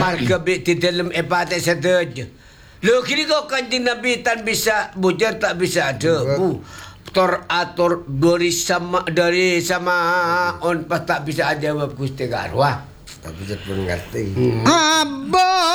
marga di dalam epate saja. Lo kini kok Kanjeng Nabi tan bisa bujar tak bisa ada. Atur dari sama on pas tak bisa jawab Gusti Garwa. Tak bisa pun ngerti. Abah